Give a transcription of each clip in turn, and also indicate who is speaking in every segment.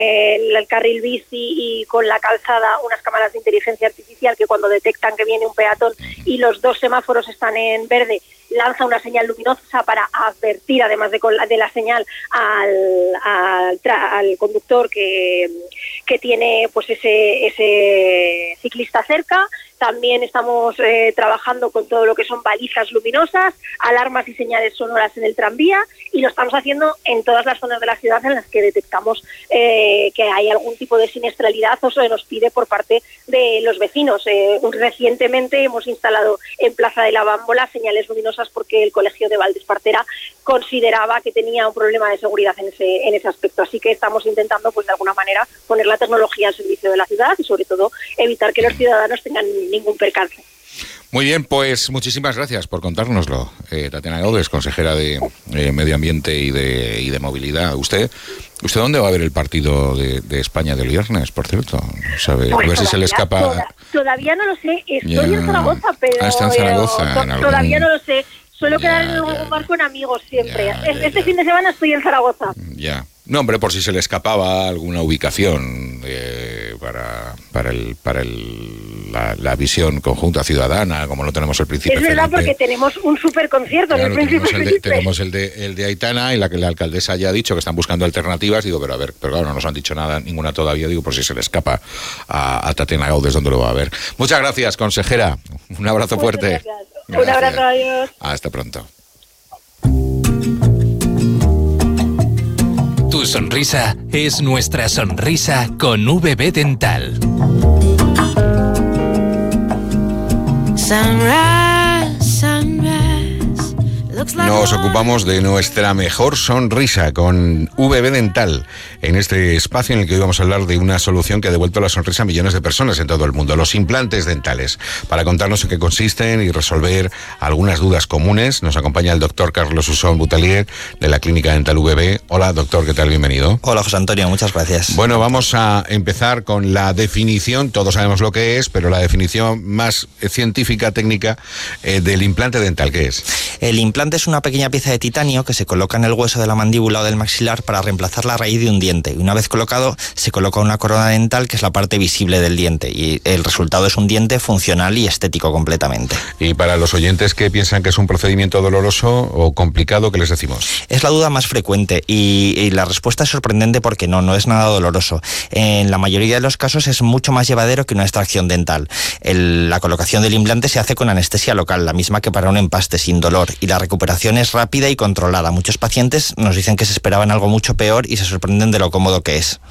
Speaker 1: el carril bici y con la calzada unas cámaras de inteligencia artificial que cuando detectan que viene un peatón y los dos semáforos están en verde, lanza una señal luminosa para advertir, además de la señal, al conductor que tiene pues ese ciclista cerca. También estamos trabajando con todo lo que son balizas luminosas, alarmas y señales sonoras en el tranvía, y lo estamos haciendo en todas las zonas de la ciudad en las que detectamos que hay algún tipo de siniestralidad o se nos pide por parte de los vecinos. Recientemente hemos instalado en Plaza de la Bámbola señales luminosas porque el Colegio de Valdespartera consideraba que tenía un problema de seguridad en ese aspecto. Así que estamos intentando, pues de alguna manera, poner la tecnología al servicio de la ciudad y, sobre todo, evitar que los ciudadanos tengan ningún percance.
Speaker 2: Muy bien, pues muchísimas gracias por contárnoslo. Tatiana Gaudes, consejera de Medio Ambiente y de Movilidad. ¿Usted dónde va a ver el partido de España del viernes, por cierto? ¿Sabe? Pues a ver si se le escapa.
Speaker 1: Todavía no lo sé. Estoy en Zaragoza, pero...
Speaker 2: está en Zaragoza.
Speaker 1: Todavía no lo sé. Suelo quedar en algún bar con amigos siempre. Este fin de semana estoy en Zaragoza.
Speaker 2: Ya. No, hombre, por si se le escapaba alguna ubicación para la visión conjunta ciudadana, como no tenemos el Príncipe
Speaker 1: Felipe. Es verdad,
Speaker 2: Felipe.
Speaker 1: porque tenemos un superconcierto en el Príncipe Felipe.
Speaker 2: Tenemos el de Aitana, y la que la alcaldesa ya ha dicho que están buscando alternativas. Digo, pero claro, no nos han dicho ninguna todavía. Digo, por si se le escapa a Tatiana Gaudes, ¿dónde lo va a ver? Muchas gracias, consejera. Un abrazo fuerte.
Speaker 1: Gracias. Un abrazo, adiós.
Speaker 2: Hasta pronto.
Speaker 3: Tu sonrisa es nuestra sonrisa con VB Dental.
Speaker 2: Nos ocupamos de nuestra mejor sonrisa con VB Dental, en este espacio en el que hoy vamos a hablar de una solución que ha devuelto la sonrisa a millones de personas en todo el mundo, los implantes dentales. Para contarnos en qué consisten y resolver algunas dudas comunes, nos acompaña el doctor Carlos Usón Butalier, de la Clínica Dental VB. Hola, doctor, ¿qué tal? Bienvenido.
Speaker 4: Hola, José Antonio, muchas gracias.
Speaker 2: Bueno, vamos a empezar con la definición. Todos sabemos lo que es, pero la definición más científica, técnica, del implante dental, ¿qué es?
Speaker 4: El implante es una pequeña pieza de titanio que se coloca en el hueso de la mandíbula o del maxilar para reemplazar la raíz de un diente. Y una vez colocado, se coloca una corona dental, que es la parte visible del diente. Y el resultado es un diente funcional y estético completamente.
Speaker 2: Y para los oyentes que piensan que es un procedimiento doloroso o complicado, ¿qué les decimos?
Speaker 4: Es la duda más frecuente y la respuesta es sorprendente porque no es nada doloroso. En la mayoría de los casos es mucho más llevadero que una extracción dental. La colocación del implante se hace con anestesia local, la misma que para un empaste, sin dolor. Y la recuperación es rápida y controlada. Muchos pacientes nos dicen que se esperaban algo mucho peor y se sorprenden de lo cómodo que es.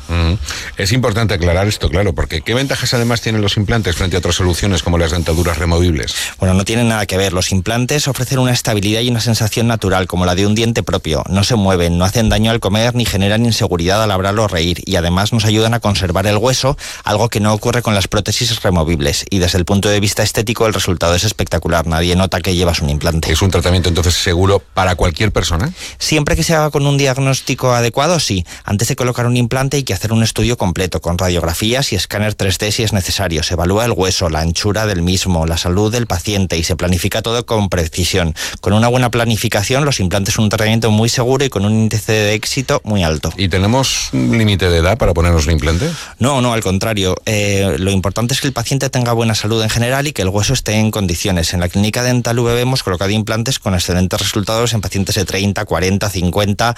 Speaker 2: Es importante aclarar esto, claro, porque ¿qué ventajas además tienen los implantes frente a otras soluciones como las dentaduras removibles?
Speaker 4: Bueno, no tienen nada que ver. Los implantes ofrecen una estabilidad y una sensación natural, como la de un diente propio. No se mueven, no hacen daño al comer ni generan inseguridad al hablar o reír, y además nos ayudan a conservar el hueso, algo que no ocurre con las prótesis removibles. Y desde el punto de vista estético el resultado es espectacular. Nadie nota que llevas un implante.
Speaker 2: ¿Es un tratamiento entonces seguro para cualquier persona?
Speaker 4: Siempre que se haga con un diagnóstico adecuado, sí. Antes de colocar un implante hay que hacer un estudio completo, con radiografías y escáner 3D si es necesario. Se evalúa el hueso, la anchura del mismo, la salud del paciente, y se planifica todo con precisión. Con una buena planificación, los implantes son un tratamiento muy seguro y con un índice de éxito muy alto.
Speaker 2: ¿Y tenemos un límite de edad para ponernos un implante?
Speaker 4: No, al contrario. Lo importante es que el paciente tenga buena salud en general y que el hueso esté en condiciones. En la Clínica Dental VB hemos colocado implantes con excelentes resultados en pacientes de 30, 40, 50,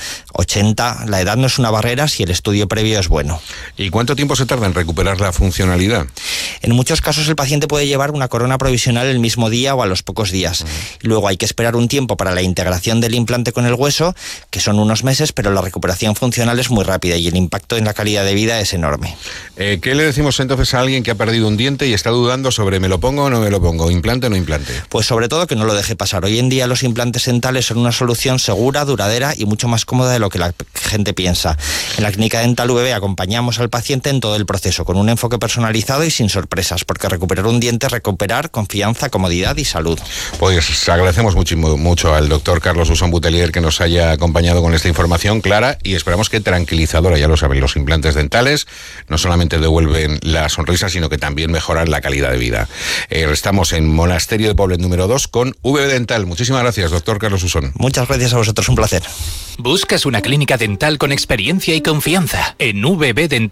Speaker 4: 80. La edad no es una barrera si el estudio previo es bueno.
Speaker 2: ¿Y cuánto tiempo se tarda en recuperar la funcionalidad?
Speaker 4: En muchos casos el paciente puede llevar una corona provisional el mismo día o a los pocos días. Luego hay que esperar un tiempo para la integración del implante con el hueso, que son unos meses, pero la recuperación funcional es muy rápida y el impacto en la calidad de vida es enorme.
Speaker 2: ¿Qué le decimos entonces a alguien que ha perdido un diente y está dudando sobre ¿me lo pongo o no me lo pongo? ¿Implante o no implante?
Speaker 4: Pues sobre todo que no lo deje pasar. Hoy en día los implantes dentales son una solución segura, duradera y mucho más cómoda de lo que la gente piensa. En la Clínica Dental VB acompañamos al paciente en todo el proceso, con un enfoque personalizado y sin sorpresas, porque recuperar un diente es recuperar confianza, comodidad y salud.
Speaker 2: Pues agradecemos mucho al doctor Carlos Usón Butalier que nos haya acompañado con esta información clara y esperamos que tranquilizadora. Ya lo saben, los implantes dentales no solamente devuelven la sonrisa, sino que también mejoran la calidad de vida. Estamos en Monasterio de Poblet número 2 con VB Dental. Muchísimas gracias, doctor Carlos Usón.
Speaker 4: Muchas gracias a vosotros, un placer.
Speaker 3: ¿Buscas una clínica dental con experiencia y confianza. En VB Dental